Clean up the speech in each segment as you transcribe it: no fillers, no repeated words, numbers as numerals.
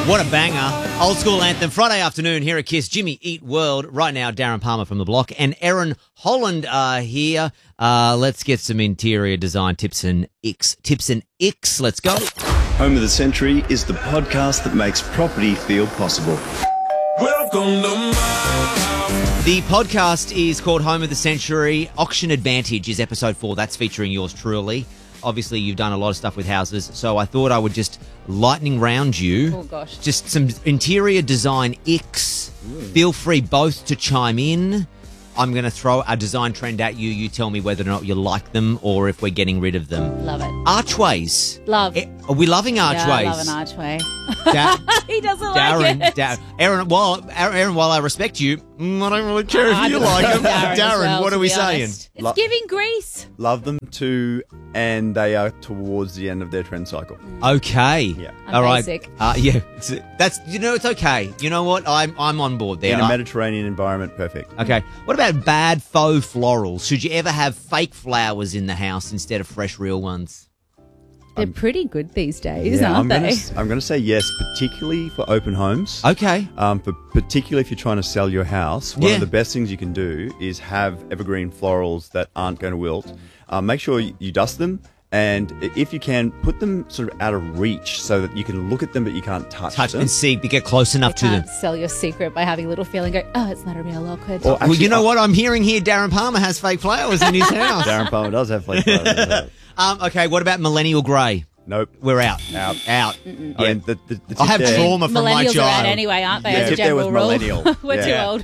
What a banger. Old school anthem. Friday afternoon here at Kiss. Jimmy Eat World. Right now, Darren Palmer from The Block and Erin Holland are here. Let's get some interior design tips and icks. Let's go. Home of the Century is the podcast that makes property feel possible. Welcome to my house. The podcast is called Home of the Century. Auction Advantage is episode 4. That's featuring yours truly. Obviously, you've done a lot of stuff with houses, so I thought I would just lightning round you. Oh, gosh. Just some interior design icks. Feel free both to chime in. I'm going to throw a design trend at you. You tell me whether or not you like them or if we're getting rid of them. Love it. Archways. Love. Are we loving archways? Yeah, I love an archway. He doesn't like it. Aaron, while I respect you, I don't really care if you like them. Darren, what are we saying? It's giving Greece. Love them too, and they are towards the end of their trend cycle. Okay. Yeah. All right. Basic. Yeah. That's it's okay. You know what? I'm on board there. In a Mediterranean environment, perfect. Okay. What about bad faux florals? Should you ever have fake flowers in the house instead of fresh, real ones? They're pretty good these days, Yeah, aren't they? I'm going to say yes, particularly for open homes. Okay. Particularly if you're trying to sell your house, one of the best things you can do is have evergreen florals that aren't going to wilt. Make sure you dust them, and if you can, put them sort of out of reach so that you can look at them but you can't touch them. And see, get close enough to them. Can't sell your secret by having a little feeling. Go, oh, it's not a real orchid. Or Well, you know what I'm hearing here? Darren Palmer has fake flowers in his house. Darren Palmer does have flake flowers. Okay, what about millennial grey? Nope. We're out. Out. Out. I mean, the tip I have there- trauma from my Millennials are out child. anyway, aren't they? Yeah. As a Tip there was general rule. millennial. We're too Yeah. old.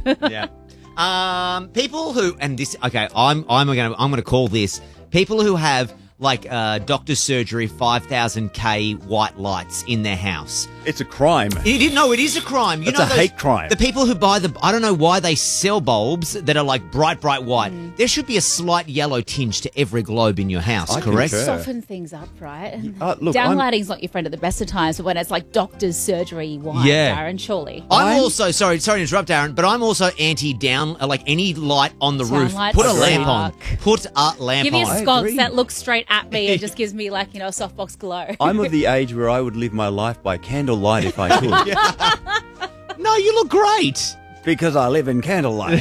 Yeah. People who I'm gonna call this people who have like doctor's surgery 5,000K white lights in their house. It's a crime. It is a crime. It's a hate crime. The people who buy I don't know why they sell bulbs that are like bright white. There should be a slight yellow tinge to every globe in your house, I correct? concur. Soften things up, right? And look, downlighting's not your friend at the best of times, but when it's like doctor's surgery white, Yeah. Darren, surely. I'm also sorry to interrupt, Darren, but I'm also anti-down like any light on the roof. Downlights Put a suck. lamp on. Put a lamp Give me on. a I sconce agree. that looks straight at me and just gives me like, a softbox glow. I'm of the age where I would live my life by candlelight if I could. No, you look great. Because I live in candlelight.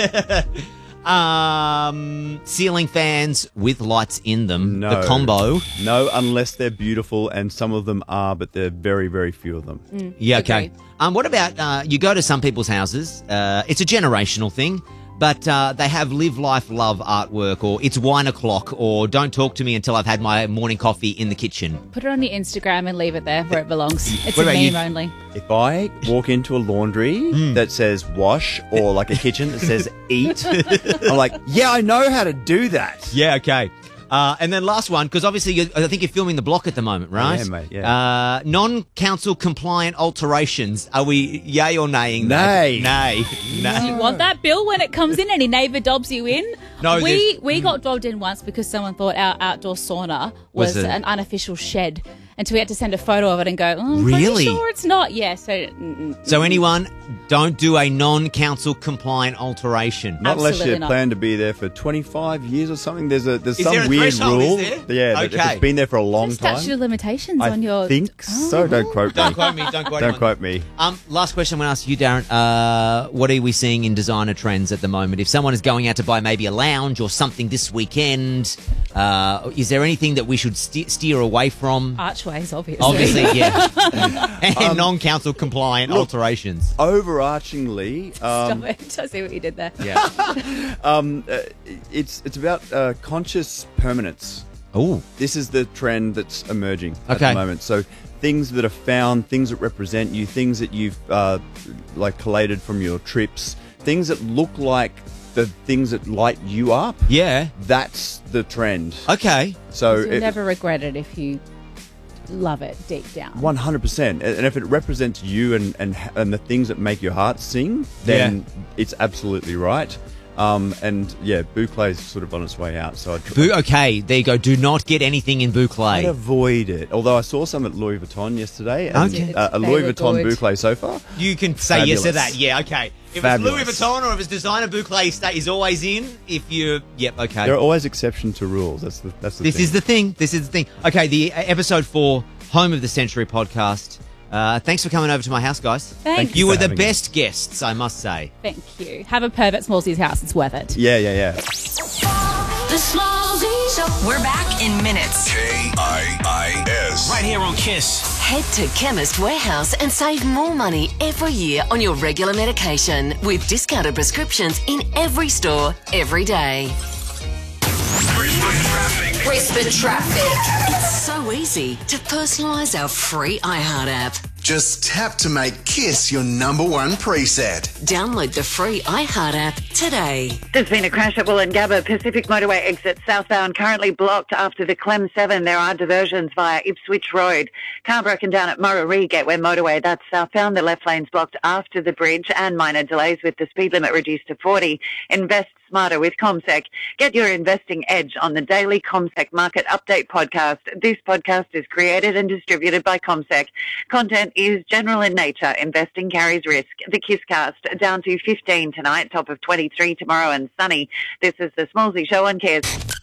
Ceiling fans with lights in them. No. The combo. No, unless they're beautiful, and some of them are, but there are very, very few of them. Yeah, okay. Agreed. What about you go to some people's houses? It's a generational thing, but they have live, life, love artwork, or it's wine o'clock, or don't talk to me until I've had my morning coffee in the kitchen. Put it on your Instagram and leave it there where it belongs. It's What a about you? meme only. If I walk into a laundry that says wash, or like a kitchen that says eat, I'm like, yeah, I know how to do that. Yeah, okay. And then last one, because obviously I think you're filming The Block at the moment, right? Yeah, mate, yeah. Non-council compliant alterations. Are we yay or naying that? Nay. Nay. Do you want that bill when it comes in? Any neighbour dobs you in? No, we got dobbed in once because someone thought our outdoor sauna was Was it? an unofficial shed. And so we had to send a photo of it and go, oh, Really? Pretty sure it's not. Yeah, so So anyone, don't do a non-council compliant alteration. Not unless Absolutely you not. plan to be there for 25 years or something. There's some there a weird threshold, rule. is there? Yeah, that if Okay. it's been there for a long statute time. of limitations I on your... think so. Don't quote me. Don't quote me. Don't quote Don't me. quote me. Last question I'm going to ask you, Darren. What are we seeing in designer trends at the moment? If someone is going out to buy maybe a lounge or something this weekend, is there anything that we should steer away from? Archways, obviously. Obviously, yeah. And non-council compliant alterations. Overarchingly, Stop it. I see what you did there. Yeah. it's about conscious permanence. Oh, This is the trend that's emerging at Okay. the moment. So things that are found, things that represent you, things that you've like collated from your trips, things that look like the things that light you up. yeah. That's the trend. Okay. So You'll never regret it if you love it deep down. 100%. And if it represents you and the things that make your heart sing, then it's absolutely right. And yeah, boucle is sort of on its way out. So Okay, there you go. Do not get anything in I'd boucle. avoid it. Although I saw some at Louis Vuitton yesterday, and Okay. a They Louis look Vuitton good. boucle sofa. You can say yes to Fabulous. that. Yeah, okay. If Fabulous. it's Louis Vuitton or if it's designer boucle is always in. If you, yep, okay. There are always exceptions to rules. That's the This thing. is the thing. This is the thing. Okay, the episode 4, Home of the Century podcast. Thanks for coming over to my house, guys. Thanks. You for were the having me. best guests, I must say. Thank you. Have a pervert Smallsy's house. It's worth it. Yeah. The Smallzy Show. We're back in minutes. K-I-I-S. Right here on Kiss. Head to Chemist Warehouse and save more money every year on your regular medication with discounted prescriptions in every store, every day. Brisbane Traffic. It's so easy to personalise our free iHeart app. Just tap to make Kiss your #1 preset. Download the free iHeart app today. There's been a crash at Wollongabba Pacific Motorway exit southbound, currently blocked after the Clem 7. There are diversions via Ipswich Road. Car broken down at Moraree Gateway Motorway. That's southbound. The left lane's blocked after the bridge, and minor delays with the speed limit reduced to 40. Invest smarter with CommSec. Get your investing edge on the daily CommSec Market Update podcast. This podcast is created and distributed by CommSec. Content is general in nature. Investing carries risk. The Kisscast, down to 15 tonight, top of 23 tomorrow and sunny. This is the Smallzy Show on Kiss.